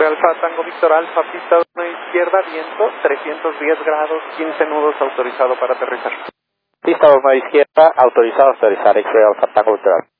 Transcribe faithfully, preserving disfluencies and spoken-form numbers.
Alfa Tango Víctor Alfa, pista uno izquierda, viento, trescientos diez grados, quince nudos, autorizado para aterrizar. Pista uno izquierda, autorizado a aterrizar, X-Ray Alfa Tango Víctor Alfa.